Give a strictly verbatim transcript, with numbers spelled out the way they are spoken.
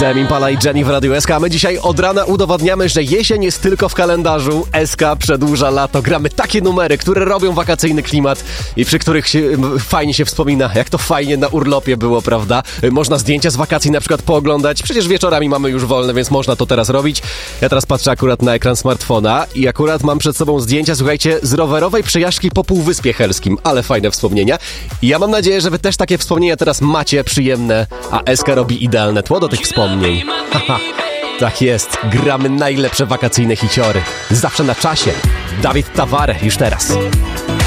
Tame Impala i Jenny w Radiu S K. My dzisiaj od rana udowadniamy, że jesień jest tylko w kalendarzu. S K przedłuża lato. Gramy takie numery, które robią wakacyjny klimat i przy których się, fajnie się wspomina, jak to fajnie na urlopie było, prawda? Można zdjęcia z wakacji na przykład pooglądać. Przecież wieczorami mamy już wolne, więc można to teraz robić. Ja teraz patrzę akurat na ekran smartfona i akurat mam przed sobą zdjęcia, słuchajcie, z rowerowej przejażdżki po Półwyspie Helskim. Ale fajne wspomnienia. I ja mam nadzieję, że wy też takie wspomnienia teraz macie przyjemne, a S K robi idealne tło do tych wspomnień. Haha, tak jest. Gramy najlepsze wakacyjne hiciory. Zawsze na czasie. Dawid Taware już teraz.